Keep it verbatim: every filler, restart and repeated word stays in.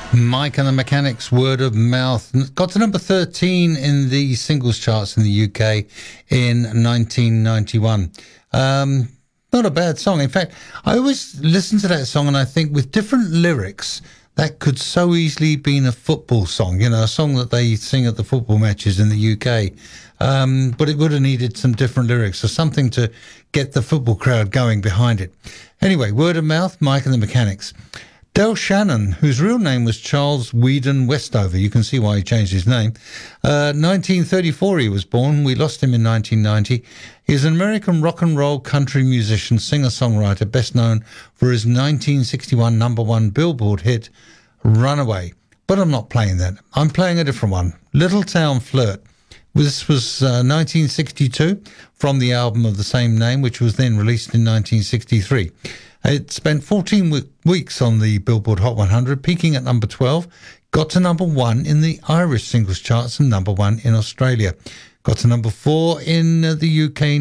Mike and the Mechanics, Word of Mouth, got to number thirteen in the singles charts in the U K in nineteen ninety-one. Um, not a bad song. In fact, I always listen to that song and I think with different lyrics, that could so easily been a football song, you know, a song that they sing at the football matches in the U K. Um, but it would have needed some different lyrics or something to get the football crowd going behind it. Anyway, Word of Mouth, Mike and the Mechanics. Del Shannon, whose real name was Charles Weedon Westover. You can see why he changed his name. Uh, nineteen thirty-four he was born. We lost him in nineteen ninety. He's an American rock and roll country musician, singer-songwriter, best known for his nineteen sixty-one number one Billboard hit, Runaway. But I'm not playing that. I'm playing a different one, Little Town Flirt. This was uh, nineteen sixty-two from the album of the same name, which was then released in nineteen sixty-three. It spent fourteen w- weeks on the Billboard Hot one hundred, peaking at number twelve, got to number one in the Irish singles charts and number one in Australia. Got to number four in uh, the U K